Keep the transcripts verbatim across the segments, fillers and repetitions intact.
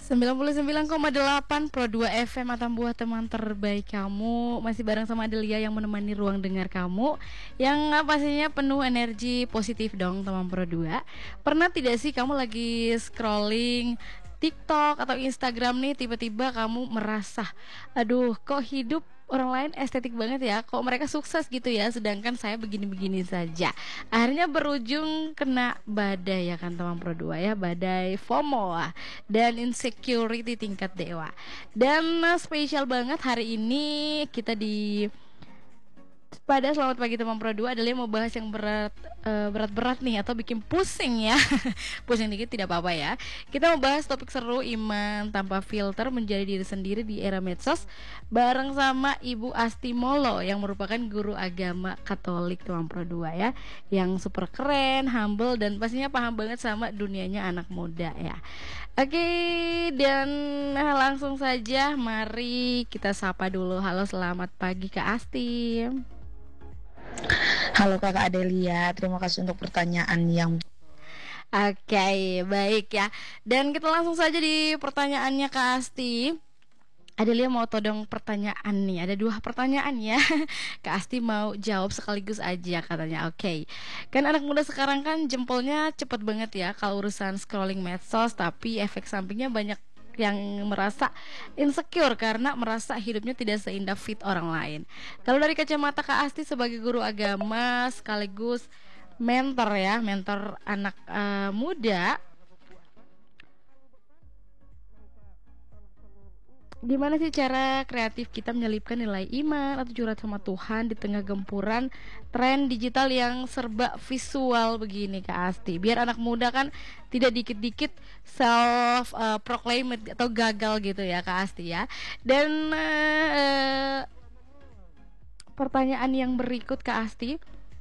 sembilan puluh sembilan koma delapan Pro dua F M Atambua, teman terbaik kamu. Masih bareng sama Adelia yang menemani ruang dengar kamu, yang pastinya penuh energi positif dong, teman Pro dua. Pernah tidak sih kamu lagi scrolling TikTok atau Instagram nih, tiba-tiba kamu merasa, aduh kok hidup orang lain estetik banget ya, kok mereka sukses gitu ya, sedangkan saya begini-begini saja. Akhirnya berujung kena badai ya kan, teman Pro dua ya, badai FOMO ah, dan insecurity tingkat dewa. Dan eh, spesial banget hari ini kita di pada selamat pagi teman Pro dua adalah mau bahas yang berat eh, berat-berat nih, atau bikin pusing ya. Pusing dikit tidak apa-apa ya. Kita mau bahas topik seru, iman tanpa filter menjadi diri sendiri di era medsos, bareng sama Ibu Asti Molo yang merupakan guru agama Katolik teman Pro dua ya, yang super keren, humble, dan pastinya paham banget sama dunianya anak muda ya. Oke, dan nah, langsung saja mari kita sapa dulu. Halo, selamat pagi Kak Asti. Halo Kakak Adelia, terima kasih untuk pertanyaan yang Oke, baik ya. Dan kita langsung saja di pertanyaannya Kak Asti. Adelia mau todong pertanyaan nih. Ada dua pertanyaan ya. Kak Asti mau jawab sekaligus aja katanya. Oke. Kan anak muda sekarang kan jempolnya cepet banget ya kalau urusan scrolling medsos, tapi efek sampingnya banyak yang merasa insecure karena merasa hidupnya tidak seindah fit orang lain. Kalau dari kacamata Kak Asti sebagai guru agama sekaligus mentor ya, mentor anak eh, muda, gimana sih cara kreatif kita menyelipkan nilai iman atau curhat sama Tuhan di tengah gempuran tren digital yang serba visual begini Kak Asti, biar anak muda kan tidak dikit-dikit self uh, proclaimed atau gagal gitu ya Kak Asti ya. Dan uh, pertanyaan yang berikut Kak Asti,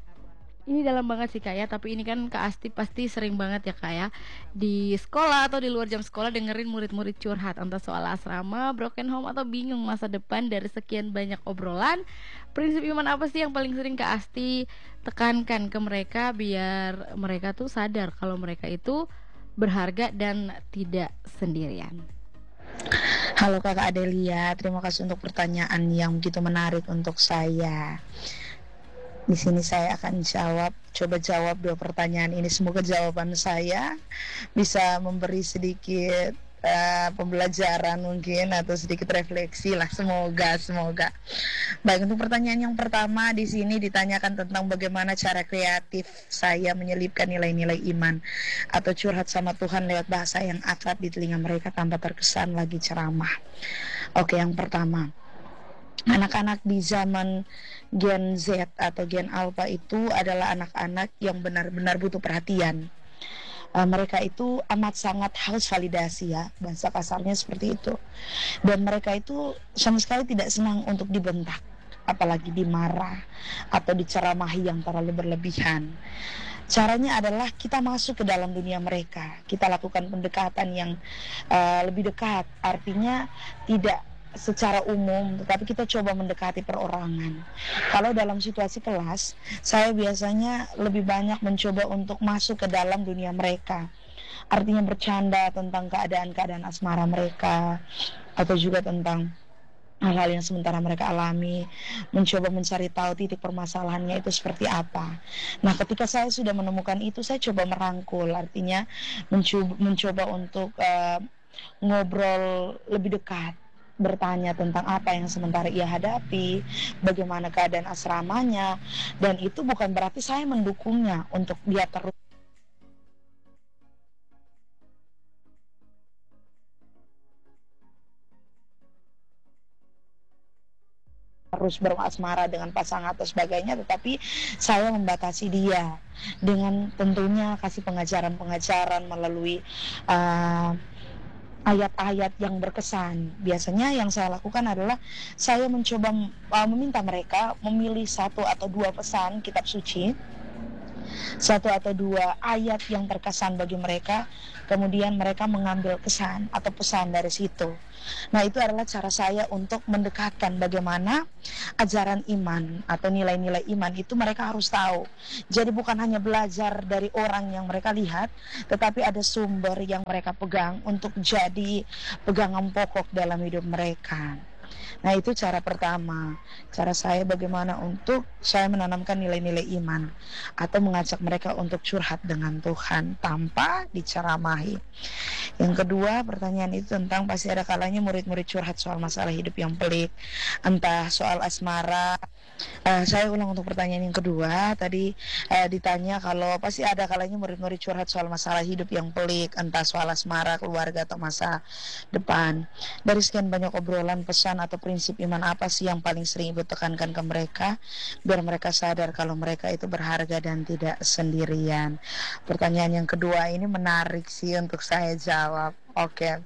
ini dalam banget sih Kak ya, tapi ini kan Kak Asti pasti sering banget ya Kak ya, di sekolah atau di luar jam sekolah dengerin murid-murid curhat entah soal asrama, broken home, atau bingung masa depan. Dari sekian banyak obrolan, prinsip iman apa sih yang paling sering Kak Asti tekankan ke mereka biar mereka tuh sadar kalau mereka itu berharga dan tidak sendirian? Halo Kakak Adelia, terima kasih untuk pertanyaan yang begitu menarik untuk saya. Di sini saya akan jawab, coba jawab dua pertanyaan ini. Semoga jawaban saya bisa memberi sedikit uh, pembelajaran mungkin, atau sedikit refleksi lah. Semoga, semoga. Baik, untuk pertanyaan yang pertama di sini ditanyakan tentang bagaimana cara kreatif saya menyelipkan nilai-nilai iman atau curhat sama Tuhan lewat bahasa yang akrab di telinga mereka tanpa terkesan lagi ceramah. Oke, yang pertama, anak-anak di zaman Gen Z atau Gen Alpha itu adalah anak-anak yang benar-benar butuh perhatian. Uh, mereka itu amat sangat haus validasi ya, bahasa kasarnya seperti itu. Dan mereka itu sama sekali tidak senang untuk dibentak, apalagi dimarah atau diceramahi yang terlalu berlebihan. Caranya adalah kita masuk ke dalam dunia mereka, kita lakukan pendekatan yang uh, lebih dekat, artinya tidak secara umum, tetapi kita coba mendekati perorangan. Kalau dalam situasi kelas, saya biasanya lebih banyak mencoba untuk masuk ke dalam dunia mereka, artinya bercanda tentang keadaan-keadaan asmara mereka, atau juga tentang hal-hal yang sementara mereka alami, mencoba mencari tahu titik permasalahannya itu seperti apa. Nah, ketika saya sudah menemukan itu, saya coba merangkul, artinya mencoba, mencoba untuk uh, ngobrol lebih dekat, bertanya tentang apa yang sementara ia hadapi, bagaimana keadaan asramanya, dan itu bukan berarti saya mendukungnya untuk dia terus terus berasmara dengan pasangan atau sebagainya, tetapi saya membatasi dia dengan tentunya kasih pengajaran-pengajaran melalui uh, ayat-ayat yang berkesan. Biasanya yang saya lakukan adalah saya mencoba uh, meminta mereka memilih satu atau dua pesan kitab suci satu atau dua ayat yang terkesan bagi mereka, kemudian mereka mengambil kesan atau pesan dari situ. Nah, itu adalah cara saya untuk mendekatkan bagaimana ajaran iman atau nilai-nilai iman itu mereka harus tahu. Jadi bukan hanya belajar dari orang yang mereka lihat, tetapi ada sumber yang mereka pegang untuk jadi pegangan pokok dalam hidup mereka. Nah, itu cara pertama. Cara saya bagaimana untuk saya menanamkan nilai-nilai iman atau mengajak mereka untuk curhat dengan Tuhan tanpa diceramahi. Yang kedua, pertanyaan itu tentang pasti ada kalanya murid-murid curhat soal masalah hidup yang pelik, entah soal asmara. Uh, saya ulang untuk pertanyaan yang kedua. Tadi uh, ditanya kalau pasti ada kalanya murid-murid curhat soal masalah hidup yang pelik, entah soal asmara, keluarga, atau masa depan. Dari sekian banyak obrolan, pesan atau prinsip iman apa sih yang paling sering Ibu tekankan ke mereka biar mereka sadar kalau mereka itu berharga dan tidak sendirian? Pertanyaan yang kedua ini menarik sih untuk saya jawab. Oke. Okay.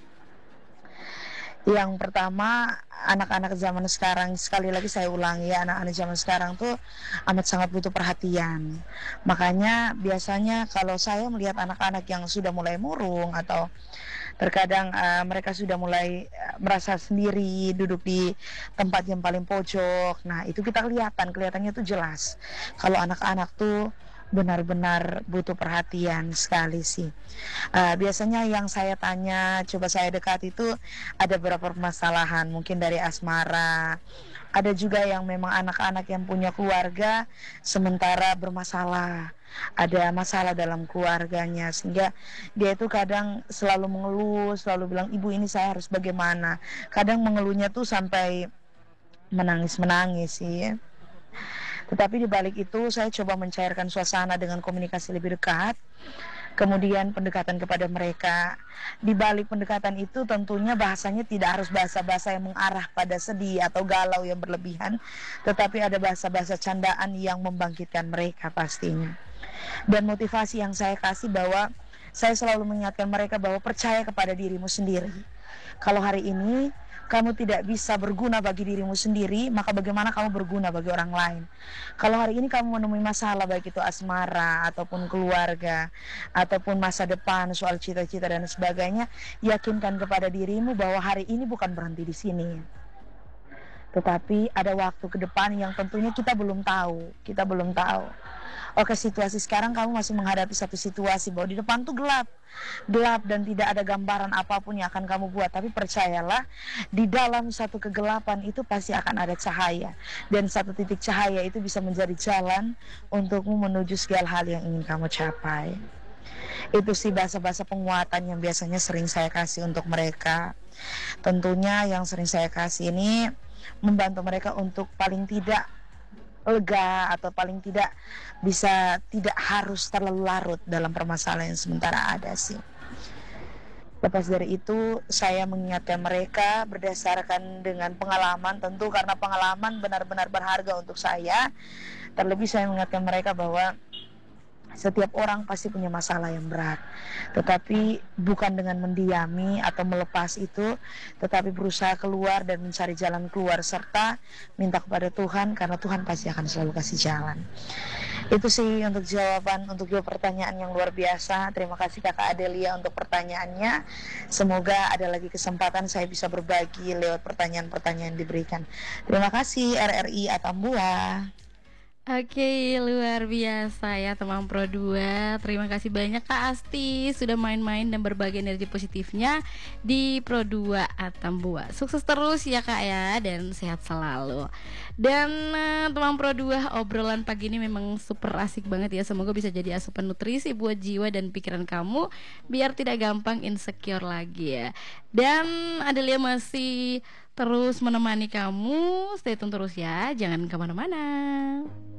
Yang pertama, anak-anak zaman sekarang, sekali lagi saya ulangi ya, anak-anak zaman sekarang tuh amat sangat butuh perhatian. Makanya biasanya kalau saya melihat anak-anak yang sudah mulai murung atau terkadang uh, mereka sudah mulai uh, merasa sendiri, duduk di tempat yang paling pojok. Nah, itu kita kelihatan, kelihatannya tuh jelas kalau anak-anak tuh benar-benar butuh perhatian sekali sih. Uh, biasanya yang saya tanya, coba saya dekat itu ada beberapa permasalahan, mungkin dari asmara. Ada juga yang memang anak-anak yang punya keluarga sementara bermasalah. Ada masalah dalam keluarganya sehingga dia itu kadang selalu mengeluh, selalu bilang, ibu ini saya harus bagaimana. Kadang mengeluhnya tuh sampai menangis-menangis sih. Tetapi di balik itu saya coba mencairkan suasana dengan komunikasi lebih dekat. Kemudian pendekatan kepada mereka. Di balik pendekatan itu tentunya bahasanya tidak harus bahasa-bahasa yang mengarah pada sedih atau galau yang berlebihan, tetapi ada bahasa-bahasa candaan yang membangkitkan mereka pastinya. Dan motivasi yang saya kasih bahwa saya selalu mengingatkan mereka bahwa percaya kepada dirimu sendiri. Kalau hari ini kamu tidak bisa berguna bagi dirimu sendiri, maka bagaimana kamu berguna bagi orang lain? Kalau hari ini kamu menemui masalah, baik itu asmara, ataupun keluarga, ataupun masa depan, soal cita-cita dan sebagainya, yakinkan kepada dirimu bahwa hari ini bukan berhenti di sini. Tetapi ada waktu ke depan yang tentunya kita belum tahu, kita belum tahu. Oke, situasi sekarang kamu masih menghadapi satu situasi bahwa di depan tuh gelap, gelap dan tidak ada gambaran apapun yang akan kamu buat. Tapi percayalah, di dalam satu kegelapan itu pasti akan ada cahaya, dan satu titik cahaya itu bisa menjadi jalan untukmu menuju segala hal yang ingin kamu capai. Itu sih bahasa-bahasa penguatan yang biasanya sering saya kasih untuk mereka. Tentunya yang sering saya kasih ini membantu mereka untuk paling tidak lega atau paling tidak bisa tidak harus terlalu larut dalam permasalahan yang sementara ada sih. Lepas dari itu saya mengingatkan mereka berdasarkan dengan pengalaman, tentu karena pengalaman benar-benar berharga untuk saya. Terlebih saya mengingatkan mereka bahwa setiap orang pasti punya masalah yang berat, tetapi bukan dengan mendiami atau melepas itu, tetapi berusaha keluar dan mencari jalan keluar serta minta kepada Tuhan, karena Tuhan pasti akan selalu kasih jalan. Itu sih untuk jawaban untuk dua pertanyaan yang luar biasa. Terima kasih Kakak Adelia untuk pertanyaannya. Semoga ada lagi kesempatan saya bisa berbagi lewat pertanyaan-pertanyaan yang diberikan. Terima kasih R R I Atambua. Oke, luar biasa ya teman Pro dua. Terima kasih banyak Kak Asti sudah main-main dan berbagi energi positifnya di Pro dua Atambua. Sukses terus ya Kak ya, dan sehat selalu. Dan uh, teman Pro dua, obrolan pagi ini memang super asik banget ya. Semoga bisa jadi asupan nutrisi buat jiwa dan pikiran kamu biar tidak gampang insecure lagi ya. Dan Adelia masih terus menemani kamu. Stay tune terus ya, jangan kemana-mana.